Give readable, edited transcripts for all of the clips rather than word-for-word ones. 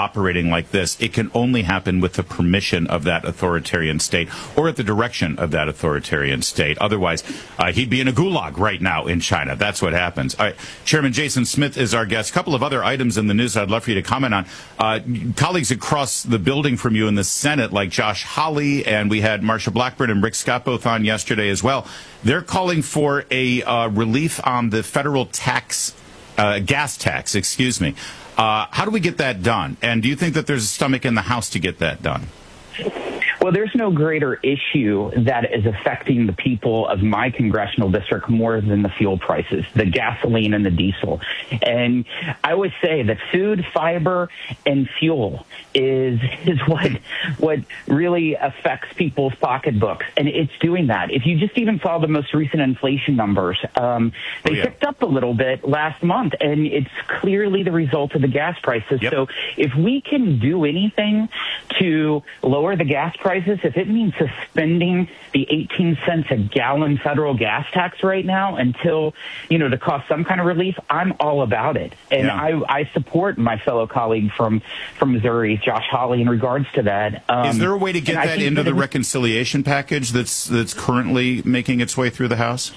operating like this, it can only happen with the permission of that authoritarian state or at the direction of that authoritarian state. Otherwise, he'd be in a gulag right now in China. That's what happens. All right, Chairman Jason Smith is our guest. A couple of other items in the news I'd love for you to comment on. Colleagues across the building from you in the Senate, like Josh Hawley, and we had Marsha Blackburn and Rick Scott both on yesterday as well. They're calling for a relief on the federal gas tax, excuse me. How do we get that done? And do you think that there's a stomach in the House to get that done? Well, there's no greater issue that is affecting the people of my congressional district more than the fuel prices, the gasoline and the diesel. And I always say that food, fiber, and fuel is what really affects people's pocketbooks. And it's doing that. If you just even saw the most recent inflation numbers, they picked up a little bit last month, and it's clearly the result of the gas prices. Yep. So if we can do anything to lower the gas prices, if it means suspending the 18 cents a gallon federal gas tax right now until, to cause some kind of relief, I'm all about it. And I support my fellow colleague from Missouri, Josh Hawley, in regards to that. Is there a way to get that into the reconciliation package that's currently making its way through the House?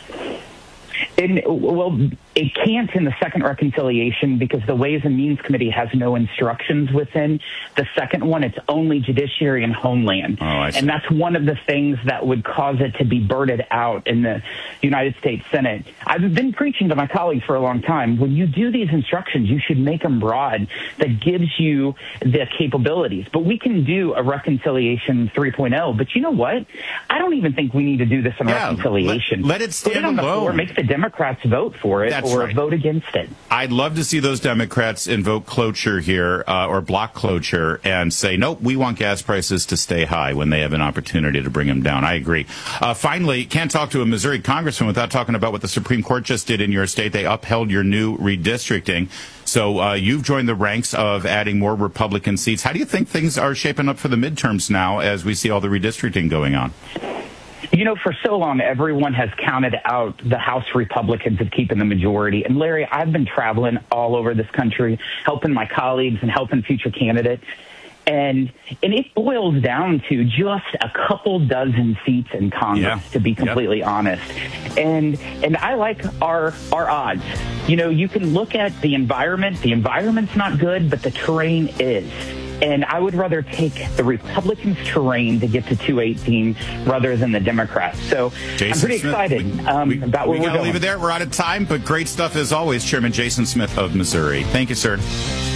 It can't in the second reconciliation because the Ways and Means Committee has no instructions within. The second one, it's only Judiciary and Homeland. Oh, I see. And that's one of the things that would cause it to be birded out in the United States Senate. I've been preaching to my colleagues for a long time. When you do these instructions, you should make them broad that gives you the capabilities. But we can do a reconciliation 3.0. But you know what? I don't even think we need to do this in reconciliation. Let it stand Put it on alone. The floor, make the Democrats vote for it. That's or right. vote against it. I'd love to see those Democrats invoke cloture here or block cloture and say, nope, we want gas prices to stay high when they have an opportunity to bring them down. I agree. Finally, can't talk to a Missouri congressman without talking about what the Supreme Court just did in your state. They upheld your new redistricting. So you've joined the ranks of adding more Republican seats. How do you think things are shaping up for the midterms now as we see all the redistricting going on? For so long, everyone has counted out the House Republicans of keeping the majority. And Larry, I've been traveling all over this country, helping my colleagues and helping future candidates. And it boils down to just a couple dozen seats in Congress, to be completely honest. And I like our odds. You can look at the environment. The environment's not good, but the terrain is. And I would rather take the Republicans' terrain to get to 218 rather than the Democrats. So Jason I'm pretty excited about where we're going. We got to leave it there. We're out of time, but great stuff as always. Chairman Jason Smith of Missouri. Thank you, sir.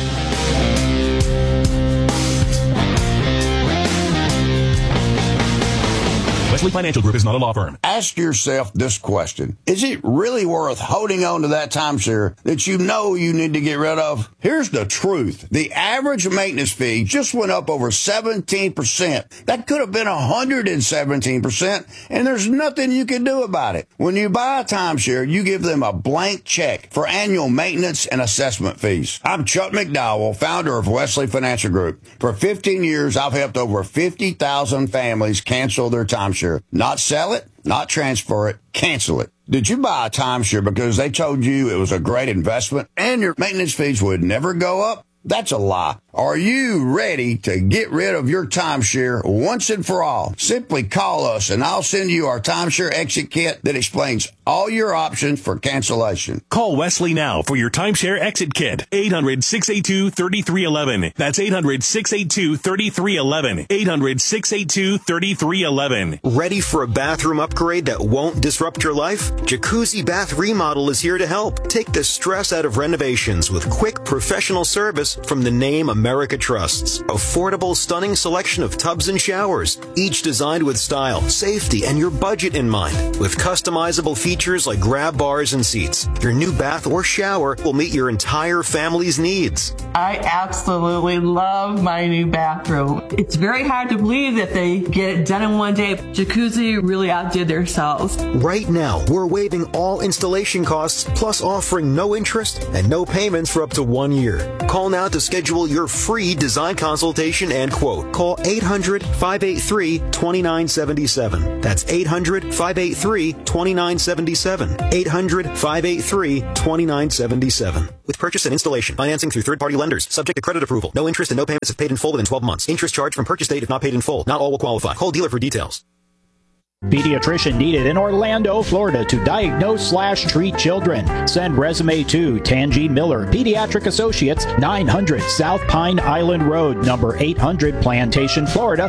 Wesley Financial Group is not a law firm. Ask yourself this question. Is it really worth holding on to that timeshare that you know you need to get rid of? Here's the truth. The average maintenance fee just went up over 17%. That could have been 117%, and there's nothing you can do about it. When you buy a timeshare, you give them a blank check for annual maintenance and assessment fees. I'm Chuck McDowell, founder of Wesley Financial Group. For 15 years, I've helped over 50,000 families cancel their timeshare. Not sell it, not transfer it, cancel it. Did you buy a timeshare because they told you it was a great investment and your maintenance fees would never go up? That's a lie. Are you ready to get rid of your timeshare once and for all? Simply call us and I'll send you our timeshare exit kit that explains all your options for cancellation. Call Wesley now for your timeshare exit kit. 800-682-3311. That's 800-682-3311. 800-682-3311. Ready for a bathroom upgrade that won't disrupt your life? Jacuzzi Bath Remodel is here to help. Take the stress out of renovations with quick professional service from the name America trusts. Affordable, stunning selection of tubs and showers, each designed with style, safety, and your budget in mind. With customizable features like grab bars and seats, your new bath or shower will meet your entire family's needs. I absolutely love my new bathroom. It's very hard to believe that they get it done in one day. Jacuzzi really outdid themselves. Right now, we're waiving all installation costs, plus offering no interest and no payments for up to 1 year. Call now to schedule your free design consultation and quote. Call 800-583-2977. That's 800-583-2977. 800-583-2977. With purchase and installation, financing through third-party lenders, subject to credit approval. No interest and no payments if paid in full within 12 months. Interest charged from purchase date if not paid in full. Not all will qualify. Call dealer for details. Pediatrician needed in Orlando, Florida to diagnose/treat children. Send resume to Tangi Miller, Pediatric Associates, 900 South Pine Island Road, number 800, Plantation, Florida,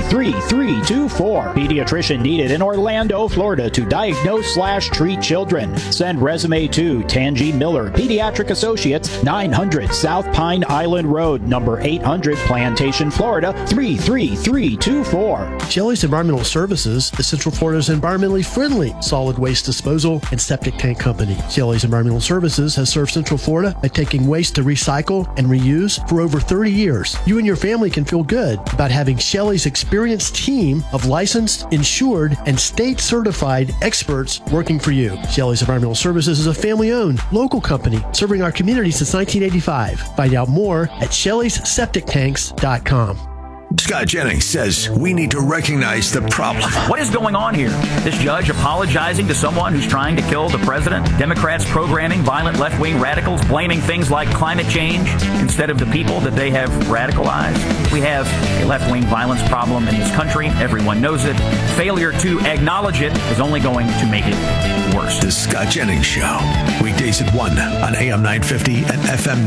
33324. Pediatrician needed in Orlando, Florida to diagnose/treat children. Send resume to Tangi Miller, Pediatric Associates, 900 South Pine Island Road, number 800, Plantation, Florida, 33324. Shelley's Environmental Services is Central Florida's environmentally friendly solid waste disposal and septic tank company. Shelley's Environmental Services has served Central Florida by taking waste to recycle and reuse for over 30 years. You and your family can feel good about having Shelley's experienced team of licensed, insured, and state-certified experts working for you. Shelley's Environmental Services is a family-owned, local company serving our community since 1985. Find out more at Shelley'sSepticTanks.com. Scott Jennings says we need to recognize the problem. What is going on here? This judge apologizing to someone who's trying to kill the president? Democrats programming violent left-wing radicals, blaming things like climate change instead of the people that they have radicalized? We have a left-wing violence problem in this country. Everyone knows it. Failure to acknowledge it is only going to make it worse. The Scott Jennings Show. Weekdays at 1 on AM 950 and FM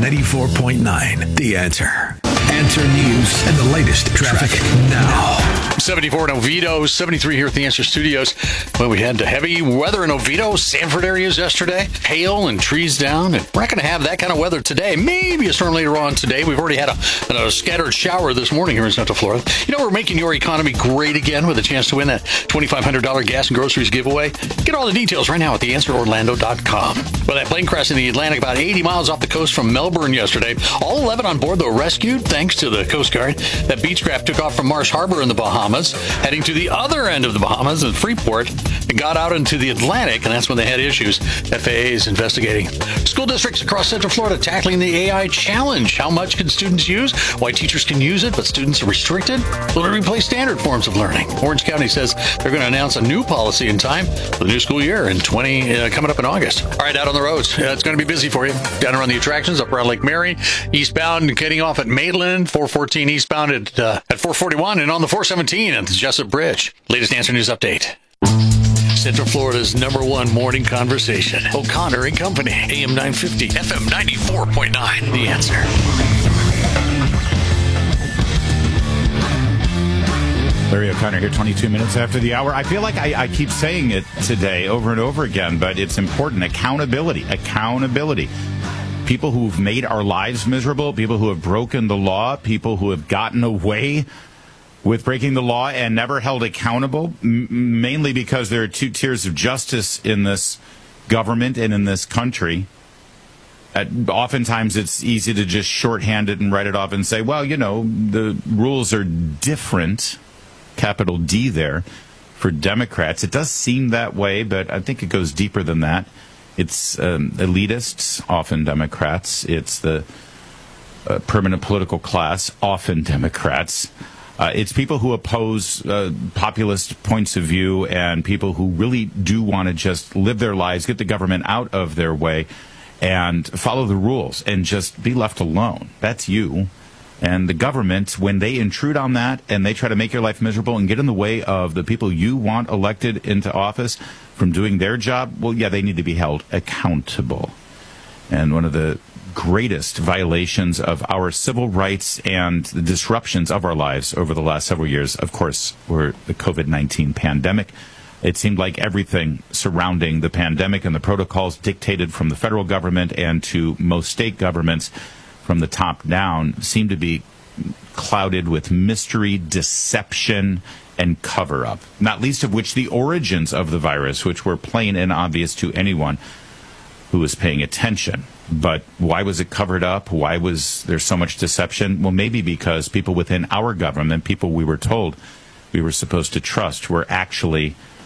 94.9. The Answer. Answer News and the latest traffic now. 74 in Oviedo, 73 here at the Answer Studios. Well, we had heavy weather in Oviedo, Sanford areas yesterday. Hail and trees down. And we're not going to have that kind of weather today. Maybe a storm later on today. We've already had a scattered shower this morning here in Central Florida. You know, we're making your economy great again with a chance to win that $2,500 gas and groceries giveaway. Get all the details right now at theanswerorlando.com. Well, that plane crash in the Atlantic about 80 miles off the coast from Melbourne yesterday. All 11 on board, though, rescued thanks to the Coast Guard. That Beechcraft took off from Marsh Harbor in the Bahamas, heading to the other end of the Bahamas in Freeport, and got out into the Atlantic, and that's when they had issues. FAA is investigating. School districts across Central Florida tackling the AI challenge. How much can students use? Why teachers can use it, but students are restricted? Will it replace standard forms of learning? Orange County says they're going to announce a new policy in time for the new school year in coming up in August. All right, out on the roads. It's going to be busy for you. Down around the attractions, up around Lake Mary, eastbound, getting off at Maitland, 414 eastbound at 441, and on the 417 at the Jessup Bridge. Latest Answer News update. Central Florida's #1 morning conversation. O'Connor and Company, AM 950, FM 94.9. The Answer. Larry O'Connor here, 22 minutes after the hour. I feel like I keep saying it today over and over again, but it's important. Accountability. People who've made our lives miserable, people who have broken the law, people who have gotten away with breaking the law and never held accountable, mainly because there are two tiers of justice in this government and in this country. Oftentimes it's easy to just shorthand it and write it off and say, well, you know, the rules are different, capital D there, for Democrats. It does seem that way, but I think it goes deeper than that. It's elitists, often Democrats. It's the permanent political class, often Democrats. It's people who oppose populist points of view and people who really do want to just live their lives, get the government out of their way, and follow the rules and just be left alone. That's you. And the government, when they intrude on that and they try to make your life miserable and get in the way of the people you want elected into office from doing their job, well, yeah, they need to be held accountable. And one of the greatest violations of our civil rights and the disruptions of our lives over the last several years, of course, were the COVID-19 pandemic. It seemed like everything surrounding the pandemic and the protocols dictated from the federal government and to most state governments from the top down seemed to be clouded with mystery, deception, and cover-up, not least of which the origins of the virus, which were plain and obvious to anyone who was paying attention. But why was it covered up? Why was there so much deception? Well, maybe because people within our government, people we were told we were supposed to trust, were actually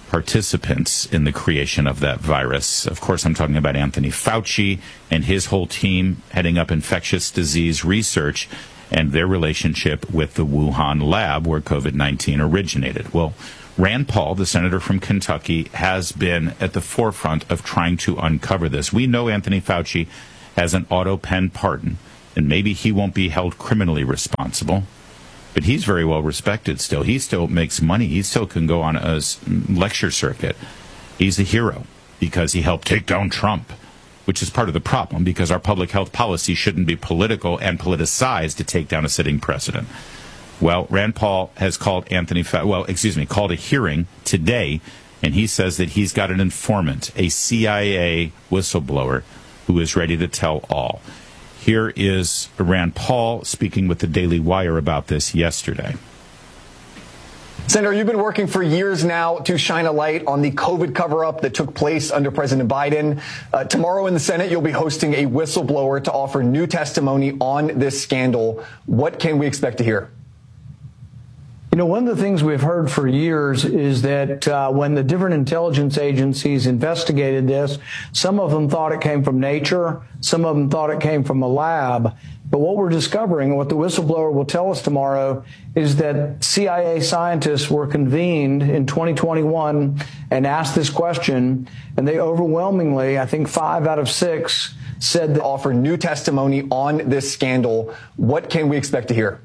participants in the creation of that virus. Of course, I'm talking about Anthony Fauci and his whole team heading up infectious disease research and their relationship with the Wuhan lab where COVID-19 originated. Well, Rand Paul, the senator from Kentucky, has been at the forefront of trying to uncover this. We know Anthony Fauci has an auto pen pardon, and maybe he won't be held criminally responsible, but he's very well respected still. He still makes money. He still can go on a lecture circuit. He's a hero because he helped take down Trump, which is part of the problem because our public health policy shouldn't be political and politicized to take down a sitting president. Well, Rand Paul has called called a hearing today, and he says that he's got an informant, a CIA whistleblower, who is ready to tell all. Here is Rand Paul speaking with the Daily Wire about this yesterday. Senator, you've been working for years now to shine a light on the COVID cover-up that took place under President Biden. Tomorrow in the Senate, you'll be hosting a whistleblower to offer new testimony on this scandal. What can we expect to hear? You know, one of the things we've heard for years is that when the different intelligence agencies investigated this, some of them thought it came from nature, some of them thought it came from a lab. But what we're discovering, and what the whistleblower will tell us tomorrow, is that CIA scientists were convened in 2021 and asked this question, and they overwhelmingly, I think 5 out of 6, said that offer new testimony on this scandal. What can we expect to hear?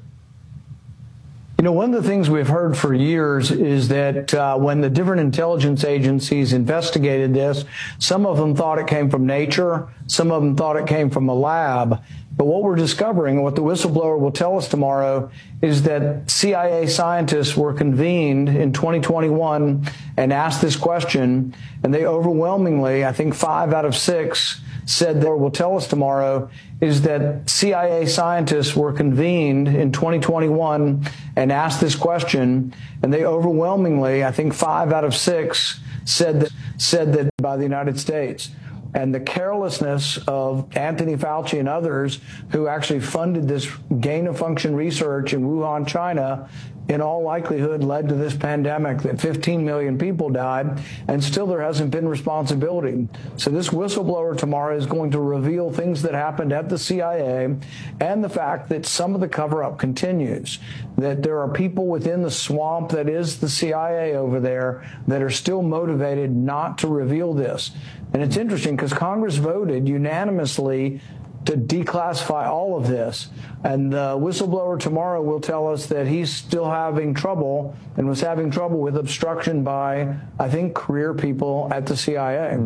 You know, one of the things we've heard for years is that when the different intelligence agencies investigated this, some of them thought it came from nature, some of them thought it came from a lab. But what we're discovering, and what the whistleblower will tell us tomorrow, is that CIA scientists were convened in 2021 and asked this question, and they overwhelmingly, I think 5 out of 6, said that will tell us tomorrow is that CIA scientists were convened in 2021 and asked this question, and they overwhelmingly, I think 5 out of 6, said that by the United States. And the carelessness of Anthony Fauci and others who actually funded this gain-of-function research in Wuhan, China, in all likelihood led to this pandemic that 15 million people died, and still there hasn't been responsibility. So this whistleblower tomorrow is going to reveal things that happened at the CIA and the fact that some of the cover-up continues, that there are people within the swamp that is the CIA over there that are still motivated not to reveal this. And it's interesting because Congress voted unanimously to declassify all of this. And the whistleblower tomorrow will tell us that he's still having trouble and was having trouble with obstruction by, I think, career people at the CIA.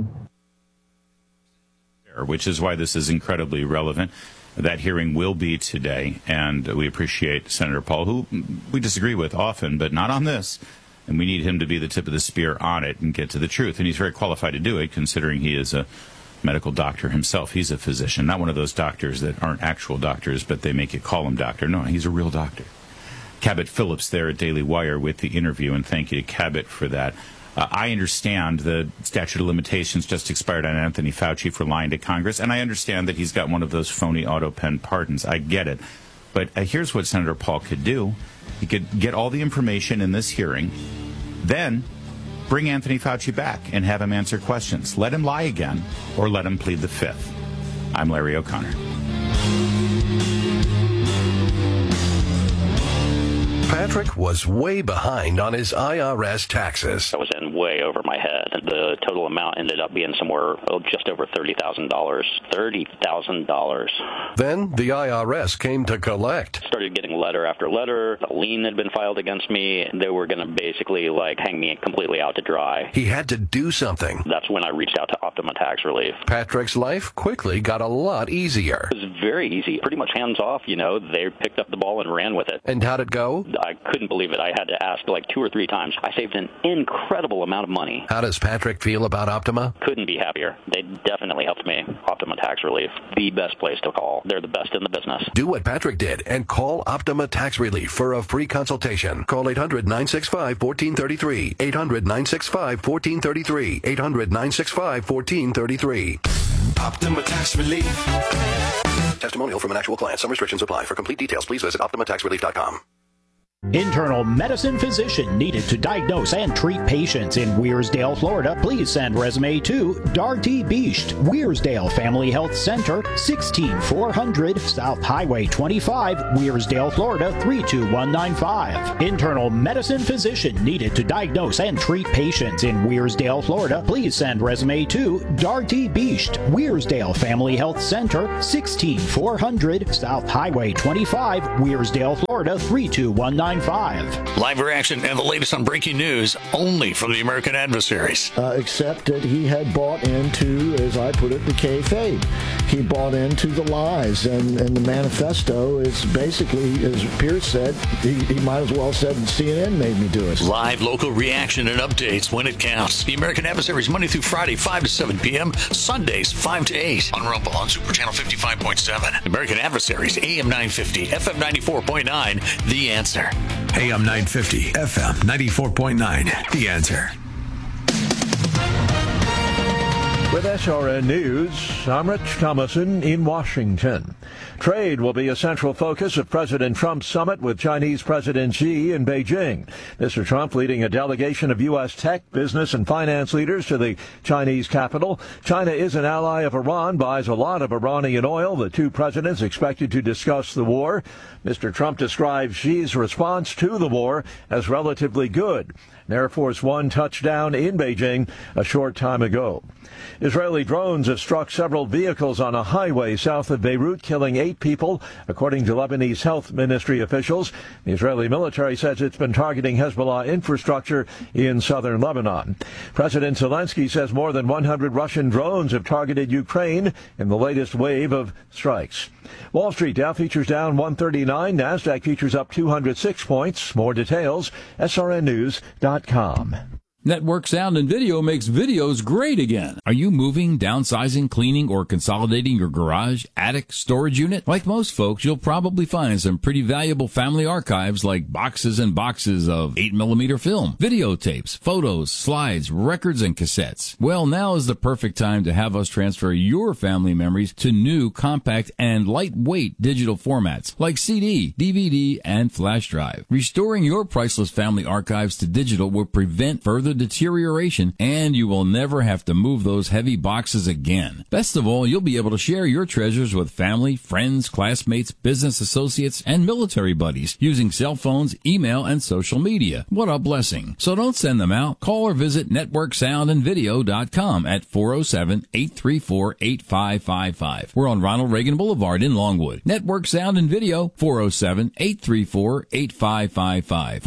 Which is why this is incredibly relevant. That hearing will be today, and we appreciate Senator Paul, who we disagree with often, but not on this. And we need him to be the tip of the spear on it and get to the truth. And he's very qualified to do it, considering he is a medical doctor himself. He's a physician, not one of those doctors that aren't actual doctors, but they make you call him doctor. No, he's a real doctor. Cabot Phillips there at Daily Wire with the interview, and thank you to Cabot for that. I understand the statute of limitations just expired on Anthony Fauci for lying to Congress, and I understand that he's got one of those phony auto pen pardons. I get it. But here's what Senator Paul could do. He could get all the information in this hearing, then bring Anthony Fauci back and have him answer questions. Let him lie again, or let him plead the fifth. I'm Larry O'Connor. Patrick was way behind on his IRS taxes. I was in way over my head. The total amount ended up being somewhere just over $30,000. $30,000. Then the IRS came to collect. Started getting letter after letter. A lien had been filed against me. They were going to basically hang me completely out to dry. He had to do something. That's when I reached out to Optima Tax Relief. Patrick's life quickly got a lot easier. It was very easy. Pretty much hands off, They picked up the ball and ran with it. And how'd it go? I couldn't believe it. I had to ask 2 or 3 times. I saved an incredible amount of money. How does Patrick feel about Optima? Couldn't be happier. They definitely helped me. Optima Tax Relief, the best place to call. They're the best in the business. Do what Patrick did and call Optima Tax Relief for a free consultation. Call 800-965-1433. 800-965-1433. 800-965-1433. Optima Tax Relief. Testimonial from an actual client. Some restrictions apply. For complete details, please visit OptimaTaxRelief.com. Internal medicine physician needed to diagnose and treat patients in Weirsdale, Florida. Please send resume to Darty Beast, Weirsdale Family Health Center, 16400 South Highway 25, Weirsdale, Florida 32195. Internal medicine physician needed to diagnose and treat patients in Weirsdale, Florida. Please send resume to Darty Beast, Weirsdale Family Health Center, 16400 South Highway 25, Weirsdale, Florida 32195. Live reaction and the latest on breaking news only from the American Adversaries. Except that he had bought into, as I put it, the kayfabe. He bought into the lies, and the manifesto is basically, as Pierce said, he might as well said CNN made me do it. Live local reaction and updates when it counts. The American Adversaries Monday through Friday, 5 to 7 p.m., Sundays, 5 to 8 on Rumble on Super Channel 55.7. American Adversaries, AM 950, FM 94.9, The Answer. AM 950, FM 94.9, The Answer. With SRN News, I'm Rich Thomason in Washington. Trade will be a central focus of President Trump's summit with Chinese President Xi in Beijing. Mr. Trump leading a delegation of U.S. tech, business, and finance leaders to the Chinese capital. China is an ally of Iran, buys a lot of Iranian oil. The two presidents expected to discuss the war. Mr. Trump describes Xi's response to the war as relatively good. An Air Force One touchdown in Beijing a short time ago. Israeli drones have struck several vehicles on a highway south of Beirut, killing 8 people, according to Lebanese health ministry officials. The Israeli military says it's been targeting Hezbollah infrastructure in southern Lebanon. President Zelensky says more than 100 Russian drones have targeted Ukraine in the latest wave of strikes. Wall Street Dow futures down 139. NASDAQ futures up 206 points. More details, srnnews.com. Network Sound and Video makes videos great again. Are you moving, downsizing, cleaning, or consolidating your garage, attic, storage unit? Like most folks, you'll probably find some pretty valuable family archives like boxes and boxes of 8mm film, videotapes, photos, slides, records, and cassettes. Well, now is the perfect time to have us transfer your family memories to new, compact, and lightweight digital formats like CD, DVD, and flash drive. Restoring your priceless family archives to digital will prevent further deterioration, and you will never have to move those heavy boxes again. Best of all, you'll be able to share your treasures with family, friends, classmates, business associates, and military buddies using cell phones, email, and social media. What a blessing. So don't send them out. Call or visit networksoundandvideo.com at 407-834-8555. We're on Ronald Reagan Boulevard in Longwood. Network Sound and Video, 407-834-8555.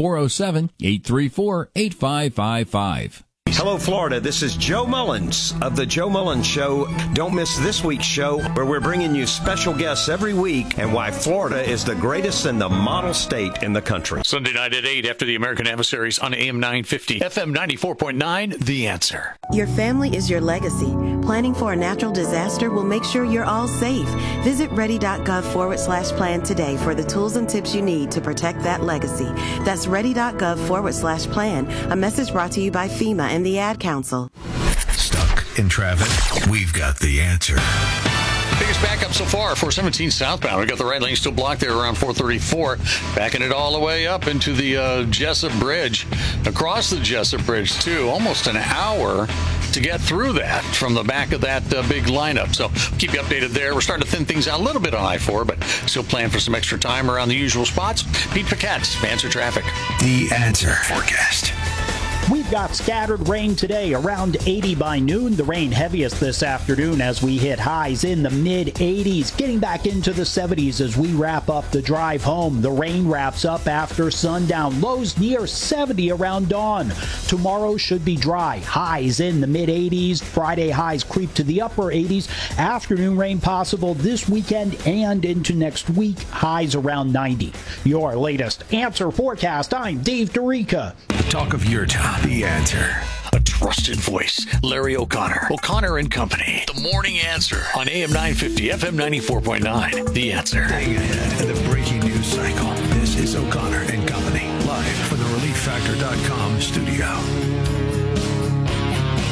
407-834-8555. Hello, Florida. This is Joe Mullins of The Joe Mullins Show. Don't miss this week's show, where we're bringing you special guests every week and why Florida is the greatest and the model state in the country. Sunday night at 8 after the American Adversaries on AM 950, FM 94.9, The Answer. Your family is your legacy. Planning for a natural disaster will make sure you're all safe. Visit ready.gov/plan today for the tools and tips you need to protect that legacy. That's ready.gov/plan. A message brought to you by FEMA and the Ad Council. Stuck in traffic? We've got the answer. Biggest backup so far, 417 southbound. We got the right lane still blocked there around 434. Backing it all the way up into the Jessup Bridge. Across the Jessup Bridge, too. Almost an hour to get through that from the back of that big lineup. So keep you updated there. We're starting to thin things out a little bit on I-4, but still plan for some extra time around the usual spots. Pete Paquette, Answer Traffic. The Answer Forecast. We've got scattered rain today, around 80 by noon. The rain heaviest this afternoon as we hit highs in the mid-80s, getting back into the 70s as we wrap up the drive home. The rain wraps up after sundown. Lows near 70 around dawn. Tomorrow should be dry. Highs in the mid-80s. Friday highs creep to the upper 80s. Afternoon rain possible this weekend and into next week. Highs around 90. Your latest Answer Forecast. I'm Dave Dorica. The talk of your town. The Answer. A trusted voice, Larry O'Connor. O'Connor and Company. The Morning Answer on AM 950, FM 94.9. The Answer. Staying ahead of the breaking news cycle. This is O'Connor and Company, live from the ReliefFactor.com studio.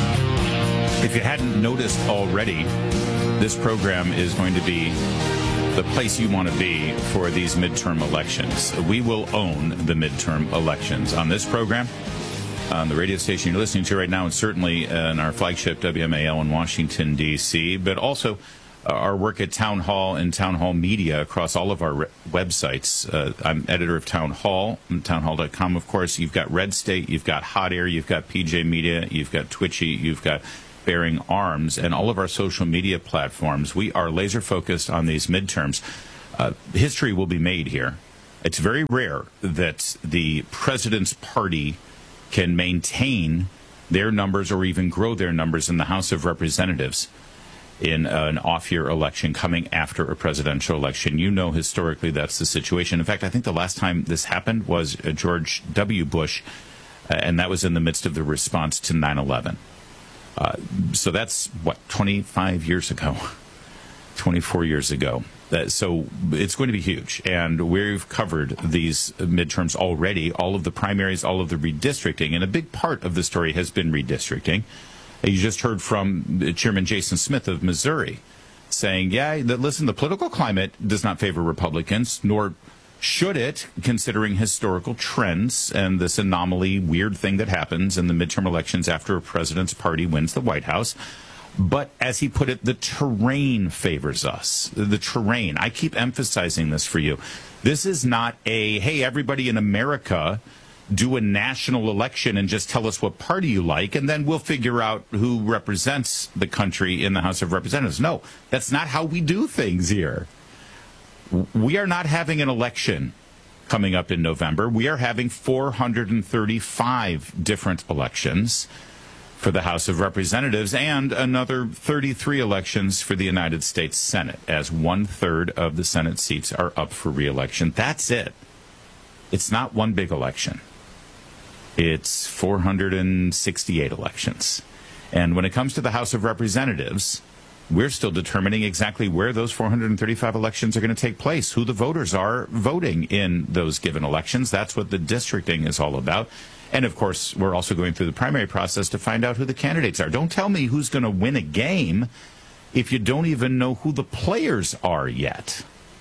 If you hadn't noticed already, this program is going to be the place you want to be for these midterm elections. We will own the midterm elections on this program, on the radio station you're listening to right now, and certainly in our flagship WMAL in Washington, D.C., but also our work at Town Hall and Town Hall Media across all of our websites. I'm editor of Town Hall, townhall.com, of course. You've got Red State, you've got Hot Air, you've got PJ Media, you've got Twitchy, you've got Bearing Arms, and all of our social media platforms. We are laser focused on these midterms. History will be made here. It's very rare that the president's party can maintain their numbers or even grow their numbers in the House of Representatives in an off-year election coming after a presidential election. You know, historically, that's the situation. In fact, I think the last time this happened was George W. Bush, and that was in the midst of the response to 9/11. So that's, 25 years ago, 24 years ago. So it's going to be huge. And we've covered these midterms already, all of the primaries, all of the redistricting. And a big part of the story has been redistricting. You just heard from Chairman Jason Smith of Missouri saying, listen, the political climate does not favor Republicans, nor should it, considering historical trends and this anomaly, weird thing that happens in the midterm elections after a president's party wins the White House. But as he put it, the terrain favors us. The terrain. I keep emphasizing this for you. This is not hey, everybody in America, do a national election and just tell us what party you like, and then we'll figure out who represents the country in the House of Representatives. No, that's not how we do things here. We are not having an election coming up in November. We are having 435 different elections for the House of Representatives and another 33 elections for the United States Senate, as 1/3 of the Senate seats are up for re-election. That's it. It's not one big election. It's 468 elections. And when it comes to the House of Representatives, we're still determining exactly where those 435 elections are going to take place, who the voters are voting in those given elections. That's what the districting is all about. And, of course, we're also going through the primary process to find out who the candidates are. Don't tell me who's going to win a game if you don't even know who the players are yet.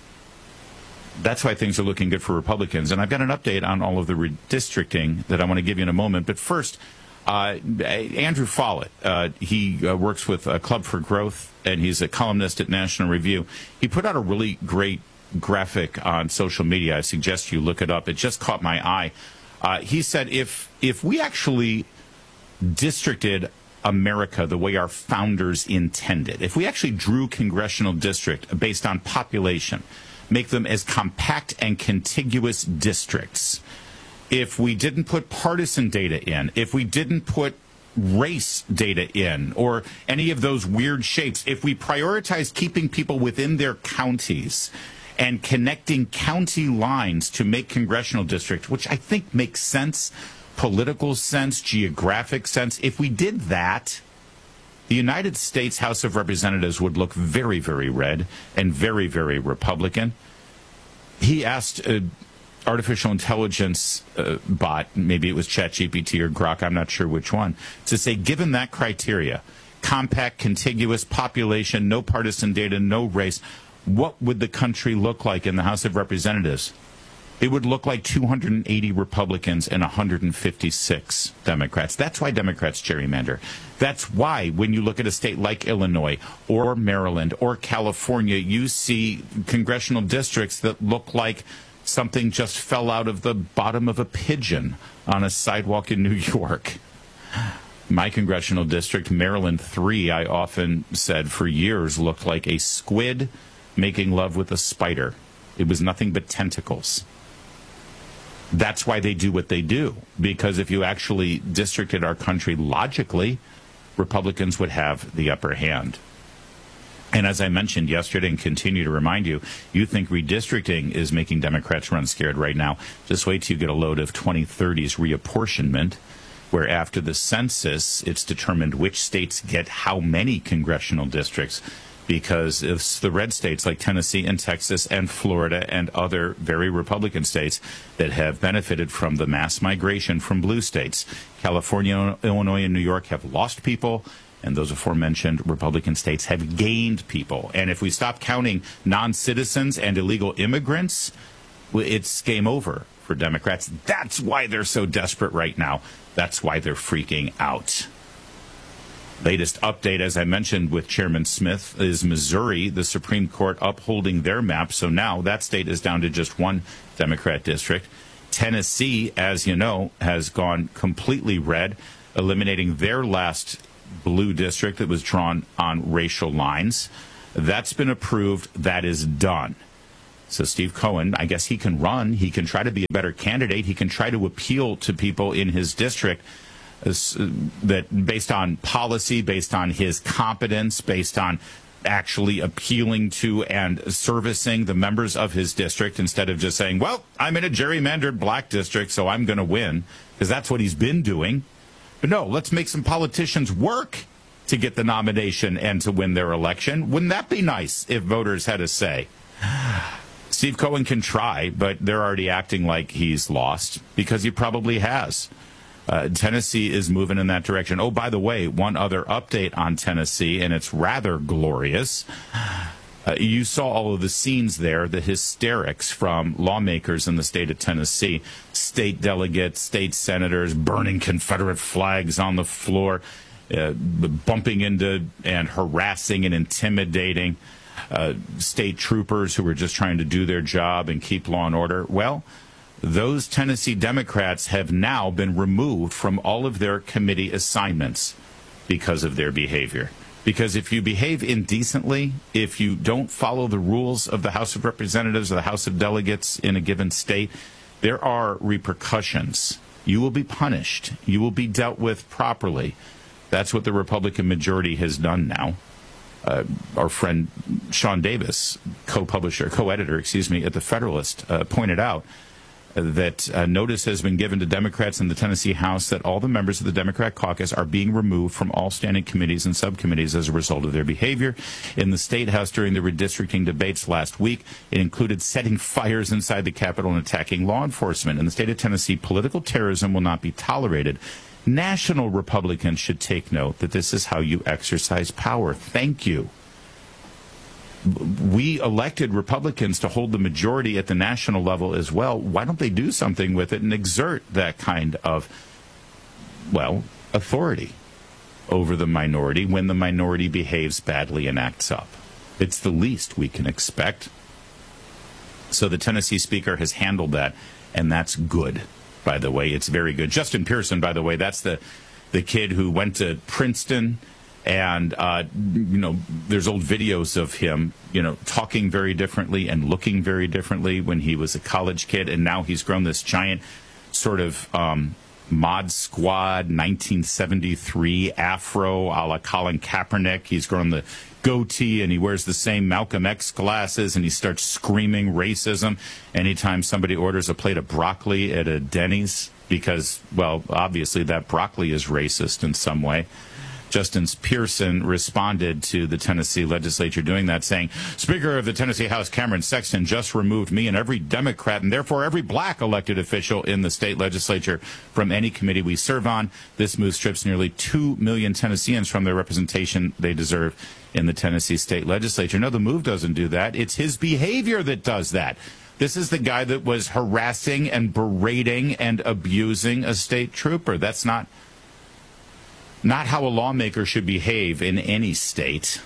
That's why things are looking good for Republicans. And I've got an update on all of the redistricting that I want to give you in a moment. But first, Andrew Follett, he works with Club for Growth, and he's a columnist at National Review. He put out a really great graphic on social media. I suggest you look it up. It just caught my eye. He said if we actually districted America the way our founders intended, if we actually drew congressional district based on population, make them as compact and contiguous districts, if we didn't put partisan data in, if we didn't put race data in, or any of those weird shapes, if we prioritized keeping people within their counties and connecting county lines to make congressional districts, which I think makes sense, political sense, geographic sense, if we did that, the United States House of Representatives would look very, very red and very, very Republican. He asked artificial intelligence bot, maybe it was ChatGPT or Grok, I'm not sure which one, to say, given that criteria, compact, contiguous population, no partisan data, no race, what would the country look like in the House of Representatives? It would look like 280 Republicans and 156 Democrats. That's why Democrats gerrymander. That's why when you look at a state like Illinois or Maryland or California, you see congressional districts that look like something just fell out of the bottom of a pigeon on a sidewalk in New York. My congressional district, Maryland 3, I often said for years looked like a squid making love with a spider. It was nothing but tentacles. That's why they do what they do, because if you actually districted our country logically, Republicans would have the upper hand. And as I mentioned yesterday and continue to remind you, you think redistricting is making Democrats run scared right now. Just wait till you get a load of 2030's reapportionment, where after the census, it's determined which states get how many congressional districts, because it's the red states like Tennessee and Texas and Florida and other very Republican states that have benefited from the mass migration from blue states. California, Illinois, and New York have lost people, And those aforementioned Republican states have gained people. And if we stop counting non-citizens and illegal immigrants, it's game over for Democrats. That's why they're so desperate right now. That's why they're freaking out. Latest update, as I mentioned with Chairman Smith, is Missouri, the Supreme Court upholding their map. So now that state is down to just one Democrat district. Tennessee, as you know, has gone completely red, eliminating their last blue district that was drawn on racial lines. That's been approved. That is done. So Steve Cohen, I guess he can run. He can try to be a better candidate. He can try to appeal to people in his district that based on policy, based on his competence, based on actually appealing to and servicing the members of his district instead of just saying, well, I'm in a gerrymandered black district, so I'm going to win, because that's what he's been doing. But no, let's make some politicians work to get the nomination and to win their election. Wouldn't that be nice if voters had a say? Steve Cohen can try, but they're already acting like he's lost because he probably has. Tennessee is moving in that direction. Oh, by the way, one other update on Tennessee, and it's rather glorious. You saw all of the scenes there, the hysterics from lawmakers in the state of Tennessee, state delegates, state senators burning Confederate flags on the floor, bumping into and harassing and intimidating state troopers who were just trying to do their job and keep law and order. Well, those Tennessee Democrats have now been removed from all of their committee assignments because of their behavior. Because if you behave indecently, if you don't follow the rules of the House of Representatives or the House of Delegates in a given state, there are repercussions. You will be punished. You will be dealt with properly. That's what the Republican majority has done now. Our friend Sean Davis, co-editor, at The Federalist, pointed out that notice has been given to Democrats in the Tennessee House that all the members of the Democrat caucus are being removed from all standing committees and subcommittees as a result of their behavior. In the State House during the redistricting debates last week, it included setting fires inside the Capitol and attacking law enforcement. In the state of Tennessee, political terrorism will not be tolerated. National Republicans should take note that this is how you exercise power. Thank you. We elected Republicans to hold the majority at the national level as well. Why don't they do something with it and exert that kind of, authority over the minority when the minority behaves badly and acts up? It's the least we can expect. So the Tennessee Speaker has handled that, and that's good, by the way. It's very good. Justin Pearson, by the way, that's the kid who went to Princeton. And, there's old videos of him, talking very differently and looking very differently when he was a college kid. And now he's grown this giant sort of Mod Squad 1973 afro a la Colin Kaepernick. He's grown the goatee and he wears the same Malcolm X glasses and he starts screaming racism anytime somebody orders a plate of broccoli at a Denny's because, obviously that broccoli is racist in some way. Justin Pearson responded to the Tennessee legislature doing that, saying, Speaker of the Tennessee House Cameron Sexton just removed me and every Democrat and therefore every black elected official in the state legislature from any committee we serve on. This move strips nearly 2 million Tennesseans from their representation they deserve in the Tennessee state legislature. No, the move doesn't do that. It's his behavior that does that. This is the guy that was harassing and berating and abusing a state trooper. That's not how a lawmaker should behave in any state.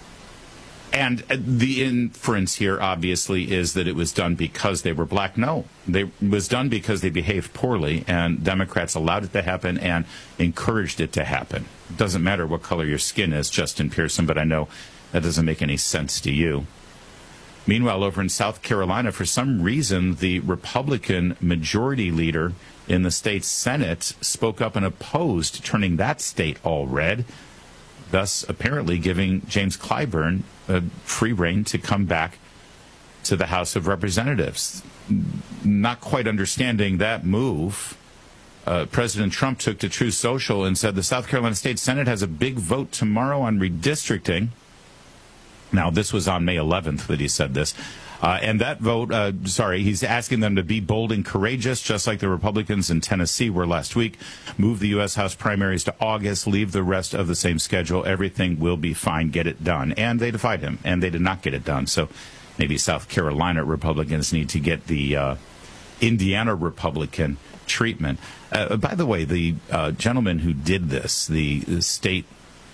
And the inference here, obviously, is that it was done because they were black. No, it was done because they behaved poorly, and Democrats allowed it to happen and encouraged it to happen. It doesn't matter what color your skin is, Justin Pearson, but I know that doesn't make any sense to you. Meanwhile, over in South Carolina, for some reason, the Republican majority leader in the state Senate spoke up and opposed turning that state all red, thus apparently giving James Clyburn free rein to come back to the House of Representatives. Not quite understanding that move, President Trump took to Truth Social and said the South Carolina State Senate has a big vote tomorrow on redistricting. Now, this was on May 11th that he said this. And that vote, he's asking them to be bold and courageous, just like the Republicans in Tennessee were last week. Move the U.S. House primaries to August, leave the rest of the same schedule. Everything will be fine. Get it done. And they defied him, and they did not get it done. So maybe South Carolina Republicans need to get the Indiana Republican treatment. By the way, the gentleman who did this, the state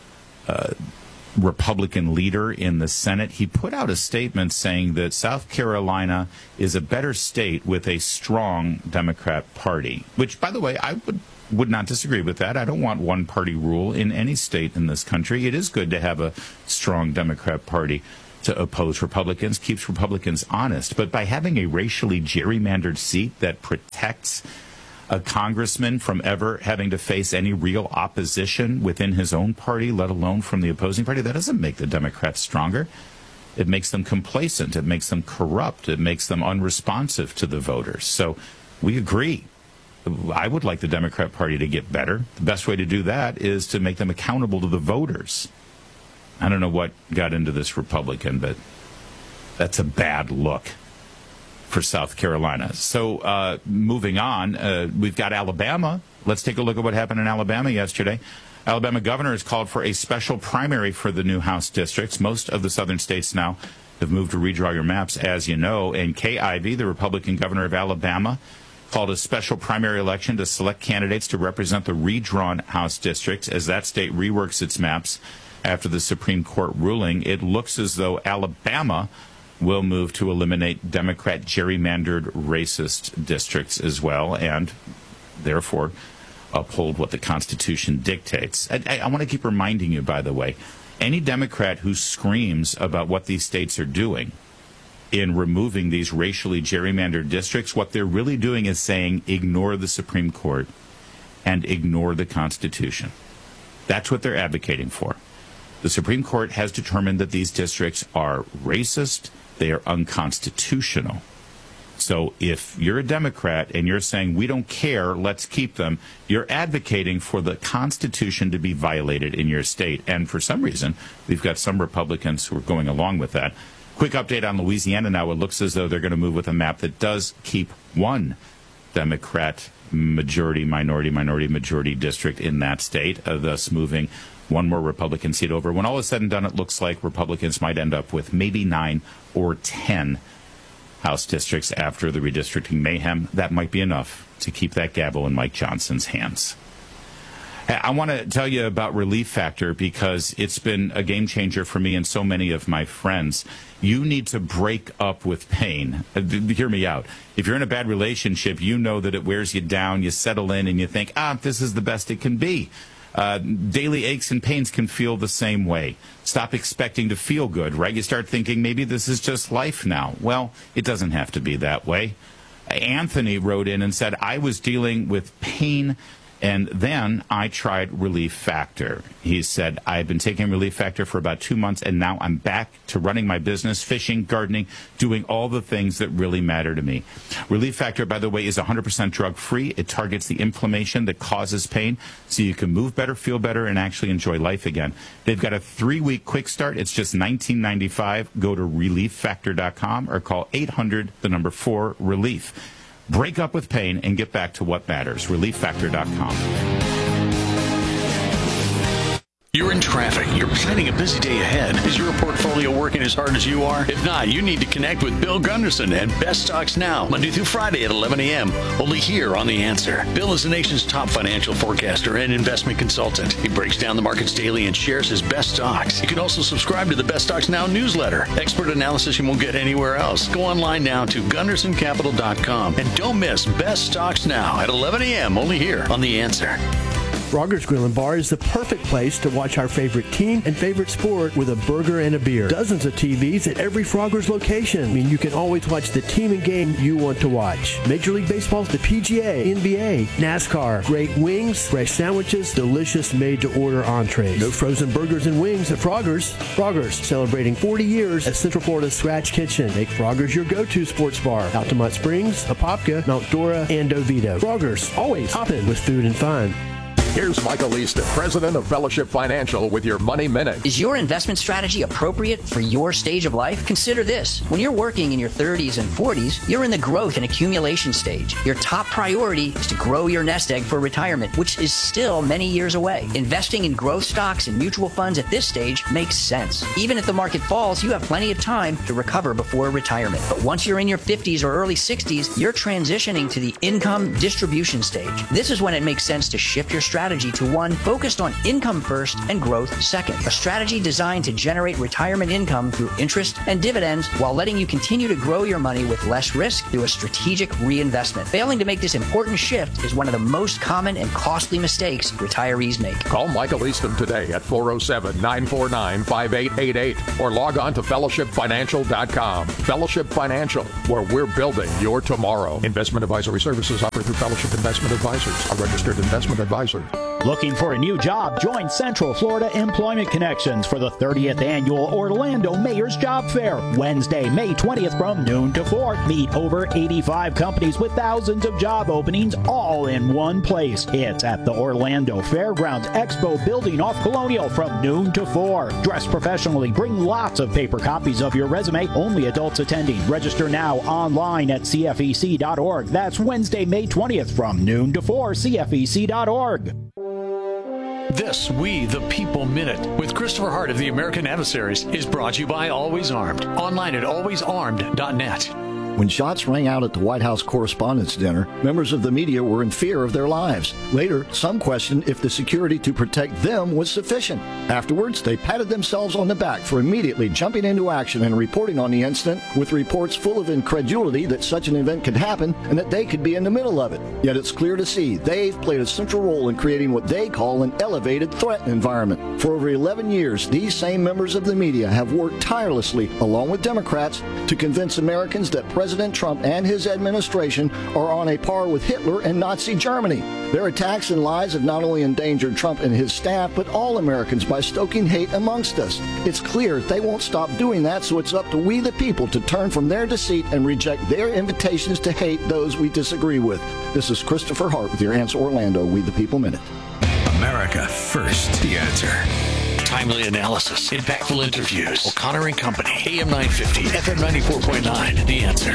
Republican leader in the Senate, he put out a statement saying that South Carolina is a better state with a strong Democrat party, which, by the way, I would not disagree with that. I don't want one-party rule in any state in this country. It is good to have a strong Democrat party to oppose Republicans, keeps Republicans honest. But by having a racially gerrymandered seat that protects a congressman from ever having to face any real opposition within his own party, let alone from the opposing party, that doesn't make the Democrats stronger. It makes them complacent. It makes them corrupt. It makes them unresponsive to the voters. So we agree. I would like the Democrat Party to get better. The best way to do that is to make them accountable to the voters. I don't know what got into this Republican, but that's a bad look for South Carolina. So moving on, we've got Alabama. Let's take a look at what happened in Alabama yesterday. Alabama governor has called for a special primary for the new House districts. Most of the southern states now have moved to redraw your maps, as you know. And Kay Ivey, the Republican governor of Alabama, called a special primary election to select candidates to represent the redrawn House districts as that state reworks its maps after the Supreme Court ruling. It looks as though Alabama will move to eliminate Democrat gerrymandered racist districts as well, and therefore uphold what the Constitution dictates. I want to keep reminding you, by the way, any Democrat who screams about what these states are doing in removing these racially gerrymandered districts, what they're really doing is saying ignore the Supreme Court and ignore the Constitution. That's what they're advocating for. The Supreme Court has determined that these districts are racist, they are unconstitutional. So if you're a Democrat and you're saying we don't care, let's keep them, you're advocating for the Constitution to be violated in your state. And for some reason, we've got some Republicans who are going along with that. Quick update on Louisiana now. It looks as though they're going to move with a map that does keep one Democrat minority district in that state, thus moving one more Republican seat over. When all is said and done, it looks like Republicans might end up with maybe 9 or 10 House districts after the redistricting mayhem. That might be enough to keep that gavel in Mike Johnson's hands. I want to tell you about Relief Factor because it's been a game changer for me and so many of my friends. You need to break up with pain. Hear me out. If you're in a bad relationship, you know that it wears you down. You settle in and you think, this is the best it can be. Daily aches and pains can feel the same way. Stop expecting to feel good, right? You start thinking maybe this is just life now. Well, it doesn't have to be that way. Anthony wrote in and said, I was dealing with pain and then I tried Relief Factor. He said, I've been taking Relief Factor for about 2 months, and now I'm back to running my business, fishing, gardening, doing all the things that really matter to me. Relief Factor, by the way, is 100% drug-free. It targets the inflammation that causes pain, so you can move better, feel better, and actually enjoy life again. They've got a 3-week quick start. It's just $19.95. Go to ReliefFactor.com or call 800-4-RELIEF. Break up with pain and get back to what matters. ReliefFactor.com. You're in traffic. You're planning a busy day ahead. Is your portfolio working as hard as you are? If not, you need to connect with Bill Gunderson at Best Stocks Now, Monday through Friday at 11 a.m., only here on The Answer. Bill is the nation's top financial forecaster and investment consultant. He breaks down the markets daily and shares his best stocks. You can also subscribe to the Best Stocks Now newsletter. Expert analysis you won't get anywhere else. Go online now to GundersonCapital.com and don't miss Best Stocks Now at 11 a.m., only here on The Answer. Frogger's Grill and Bar is the perfect place to watch our favorite team and favorite sport with a burger and a beer. Dozens of TVs at every Frogger's location mean you can always watch the team and game you want to watch. Major League Baseball, the PGA, NBA, NASCAR, great wings, fresh sandwiches, delicious made-to-order entrees. No frozen burgers and wings at Frogger's. Frogger's, celebrating 40 years as Central Florida's Scratch Kitchen. Make Frogger's your go-to sports bar. Altamont Springs, Apopka, Mount Dora, and Oviedo. Frogger's, always hopping with food and fun. Here's Michael Easton, president of Fellowship Financial, with your Money Minute. Is your investment strategy appropriate for your stage of life? Consider this. When you're working in your 30s and 40s, you're in the growth and accumulation stage. Your top priority is to grow your nest egg for retirement, which is still many years away. Investing in growth stocks and mutual funds at this stage makes sense. Even if the market falls, you have plenty of time to recover before retirement. But once you're in your 50s or early 60s, you're transitioning to the income distribution stage. This is when it makes sense to shift your strategy to one focused on income first and growth second. A strategy designed to generate retirement income through interest and dividends while letting you continue to grow your money with less risk through a strategic reinvestment. Failing to make this important shift is one of the most common and costly mistakes retirees make. Call Michael Easton today at 407-949-5888 or log on to fellowshipfinancial.com. Fellowship Financial, where we're building your tomorrow. Investment advisory services offered through Fellowship Investment Advisors, a registered investment advisor. Looking for a new job? Join Central Florida Employment Connections for the 30th Annual Orlando Mayor's Job Fair, Wednesday, May 20th from noon to 4. Meet over 85 companies with thousands of job openings all in one place. It's at the Orlando Fairgrounds Expo Building off Colonial from noon to 4. Dress professionally. Bring lots of paper copies of your resume. Only adults attending. Register now online at CFEC.org. That's Wednesday, May 20th from noon to 4, CFEC.org. This We the People Minute with Christopher Hart of the American Adversaries is brought to you by Always Armed. Online at alwaysarmed.net. When shots rang out at the White House Correspondents' Dinner, members of the media were in fear of their lives. Later, some questioned if the security to protect them was sufficient. Afterwards, they patted themselves on the back for immediately jumping into action and reporting on the incident with reports full of incredulity that such an event could happen and that they could be in the middle of it. Yet it's clear to see they've played a central role in creating what they call an elevated threat environment. For over 11 years, these same members of the media have worked tirelessly, along with Democrats, to convince Americans that President Trump and his administration are on a par with Hitler and Nazi Germany. Their attacks and lies have not only endangered Trump and his staff, but all Americans by stoking hate amongst us. It's clear they won't stop doing that, so it's up to we the people to turn from their deceit and reject their invitations to hate those we disagree with. This is Christopher Hart with your Answer Orlando We the People Minute. America first. The Answer. Timely analysis, impactful interviews. O'Connor and Company. AM 950, FM 94.9. The Answer.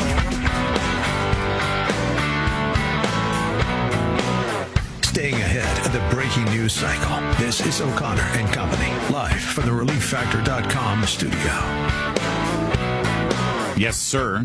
Staying ahead of the breaking news cycle. This is O'Connor and Company, live from the ReliefFactor.com studio. Yes, sir.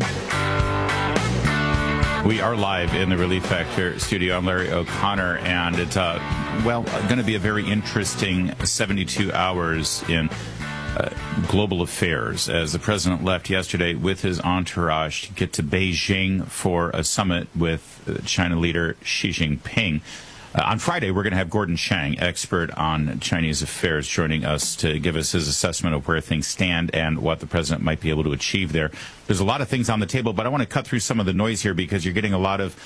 We are live in the Relief Factor studio. I'm Larry O'Connor, and it's, going to be a very interesting 72 hours in global affairs as the president left yesterday with his entourage to get to Beijing for a summit with China leader Xi Jinping. On Friday, we're going to have Gordon Chang, expert on Chinese affairs, joining us to give us his assessment of where things stand and what the president might be able to achieve there. There's a lot of things on the table, but I want to cut through some of the noise here because you're getting a lot of,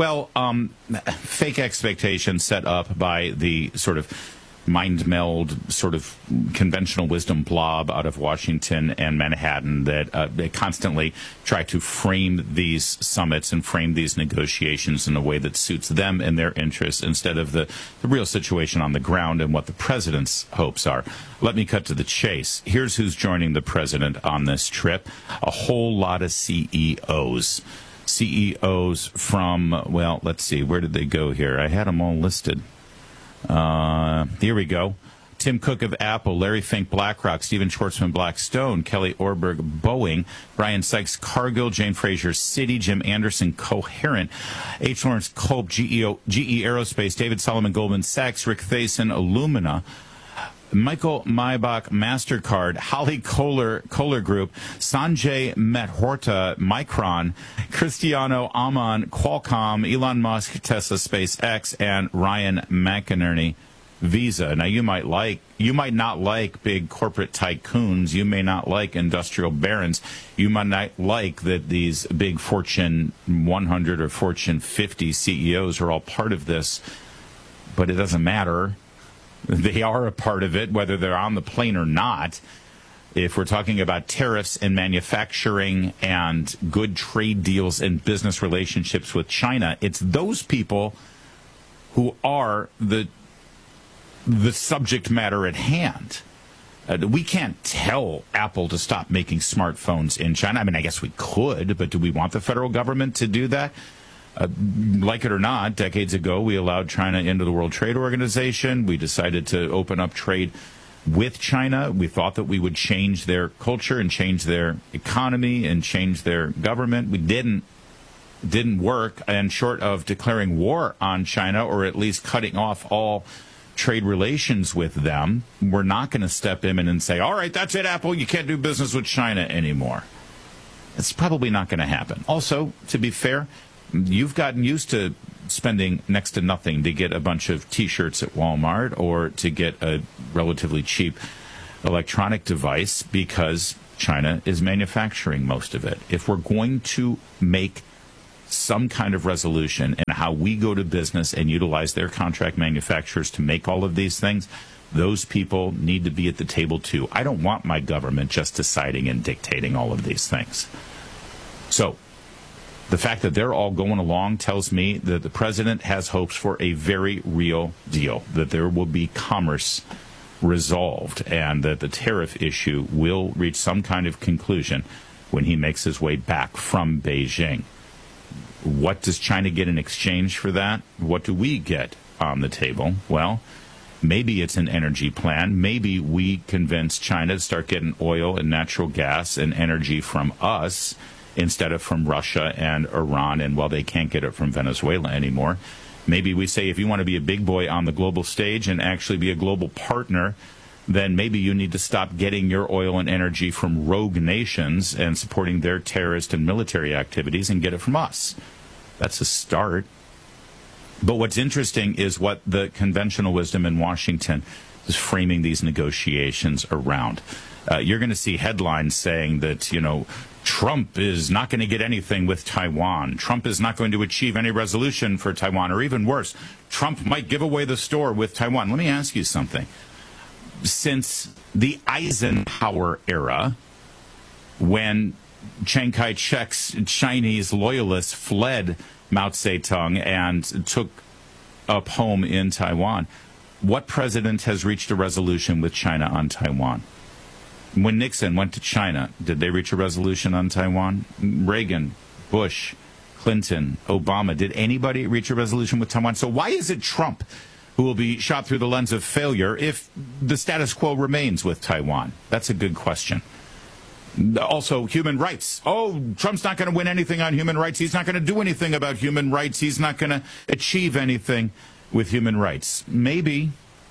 fake expectations set up by the sort of mind meld, sort of conventional wisdom blob out of Washington and Manhattan that they constantly try to frame these summits and frame these negotiations in a way that suits them and their interests instead of the real situation on the ground and what the president's hopes are. Let me cut to the chase. Here's who's joining the president on this trip. A whole lot of CEOs. CEOs from, let's see, where did they go here? I had them all listed. Here we go. Tim Cook of Apple, Larry Fink, BlackRock, Steven Schwarzman, Blackstone, Kelly Orberg, Boeing, Brian Sykes, Cargill, Jane Fraser, Citi, Jim Anderson, Coherent, H. Lawrence Culp, GE Aerospace, David Solomon, Goldman Sachs, Rick Thason, Illumina, Michael Maybach, MasterCard, Holly Kohler Group, Sanjay Mehrotra, Micron, Cristiano Amon, Qualcomm, Elon Musk, Tesla, SpaceX, and Ryan McInerney, Visa. Now, you might not like big corporate tycoons. You may not like industrial barons. You might not like that these big Fortune 100 or Fortune 50 CEOs are all part of this, but it doesn't matter. They are a part of it, whether they're on the plane or not. If we're talking about tariffs and manufacturing and good trade deals and business relationships with China, it's those people who are the the subject matter at hand. We can't tell Apple to stop making smartphones in China. I mean, I guess we could, but do we want the federal government to do that? Like it or not, decades ago, we allowed China into the World Trade Organization. We decided to open up trade with China. We thought that we would change their culture and change their economy and change their government. We didn't. It didn't work. And short of declaring war on China, or at least cutting off all trade relations with them, we're not going to step in and say, all right, that's it, Apple, you can't do business with China anymore. It's probably not going to happen. Also, to be fair, you've gotten used to spending next to nothing to get a bunch of T-shirts at Walmart or to get a relatively cheap electronic device because China is manufacturing most of it. If we're going to make some kind of resolution in how we go to business and utilize their contract manufacturers to make all of these things, those people need to be at the table too. I don't want my government just deciding and dictating all of these things. So the fact that they're all going along tells me that the president has hopes for a very real deal, that there will be commerce resolved and that the tariff issue will reach some kind of conclusion when he makes his way back from Beijing. What does China get in exchange for that? What do we get on the table? Well, maybe it's an energy plan. Maybe we convince China to start getting oil and natural gas and energy from us instead of from Russia and Iran, and well, they can't get it from Venezuela anymore. Maybe we say, if you want to be a big boy on the global stage and actually be a global partner, then maybe you need to stop getting your oil and energy from rogue nations and supporting their terrorist and military activities and get it from us. That's a start. But what's interesting is what the conventional wisdom in Washington is framing these negotiations around. You're going to see headlines saying that, Trump is not going to get anything with Taiwan. Trump is not going to achieve any resolution for Taiwan, or even worse, Trump might give away the store with Taiwan. Let me ask you something. Since the Eisenhower era, when Chiang Kai-shek's Chinese loyalists fled Mao Zedong and took up home in Taiwan, what president has reached a resolution with China on Taiwan? When Nixon went to China, did they reach a resolution on Taiwan? Reagan, Bush, Clinton, Obama, did anybody reach a resolution with Taiwan? So why is it Trump who will be shot through the lens of failure if the status quo remains with Taiwan? That's a good question. Also, human rights. Oh, Trump's not going to win anything on human rights. He's not going to do anything about human rights. He's not going to achieve anything with human rights. Maybe.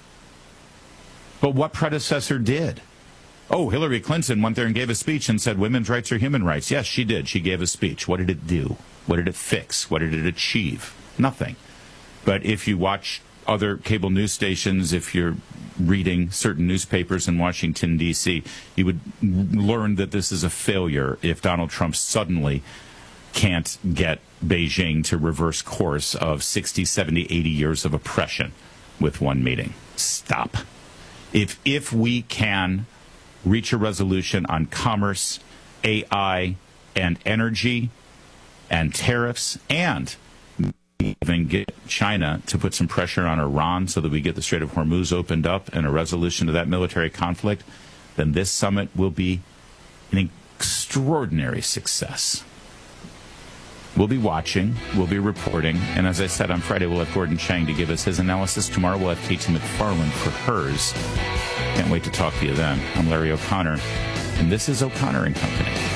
But what predecessor did? Oh, Hillary Clinton went there and gave a speech and said women's rights are human rights. Yes, she did. She gave a speech. What did it do? What did it fix? What did it achieve? Nothing. But if you watch other cable news stations, if you're reading certain newspapers in Washington, D.C., you would learn that this is a failure if Donald Trump suddenly can't get Beijing to reverse course of 60, 70, 80 years of oppression with one meeting. Stop. If we can reach a resolution on commerce, AI, and energy, and tariffs, and even get China to put some pressure on Iran so that we get the Strait of Hormuz opened up and a resolution to that military conflict, then this summit will be an extraordinary success. We'll be watching, we'll be reporting, and as I said, on Friday we'll have Gordon Chang to give us his analysis. Tomorrow we'll have Katie McFarland for hers. Can't wait to talk to you then. I'm Larry O'Connor, and this is O'Connor & Company.